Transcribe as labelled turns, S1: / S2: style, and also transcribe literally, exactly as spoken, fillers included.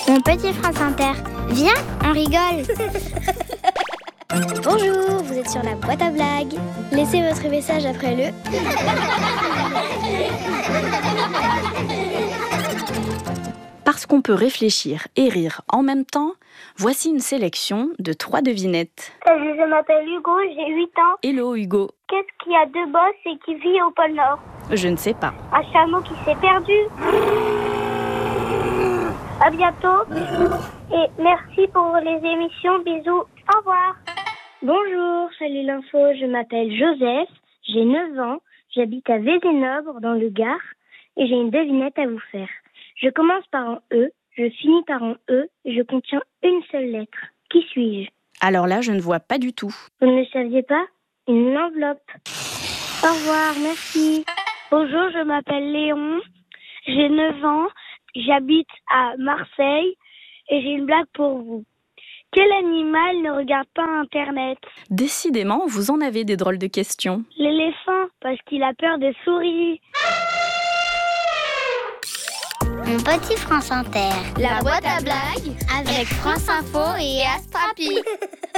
S1: Mon petit France Inter, viens, on rigole.
S2: Bonjour, vous êtes sur la boîte à blagues. Laissez votre message après le...
S3: Parce qu'on peut réfléchir et rire en même temps, voici une sélection de trois devinettes.
S4: Salut, je m'appelle Hugo, j'ai huit ans.
S3: Hello Hugo.
S4: Qu'est-ce qui a deux bosses et qui vit au pôle Nord?
S3: Je ne sais pas.
S4: Un chameau qui s'est perdu. À bientôt. Et merci pour les émissions. Bisous. Au revoir.
S5: Bonjour, salut l'info. Je m'appelle Joseph, j'ai neuf ans. J'habite à Vézénobres dans le Gard et j'ai une devinette à vous faire. Je commence par un E, je finis par un E et je contiens une seule lettre. Qui suis-je?
S3: Alors là, je ne vois pas du tout.
S5: Vous ne le saviez pas? Une enveloppe. Au revoir, merci.
S4: Bonjour, je m'appelle Léon, j'ai neuf ans, j'habite à Marseille et j'ai une blague pour vous. Quel animal ne regarde pas Internet?
S3: Décidément, vous en avez des drôles de questions.
S4: L'éléphant, parce qu'il a peur des souris.
S1: Mon petit France Inter,
S2: La boîte à blagues
S1: avec France Info et Astrapi.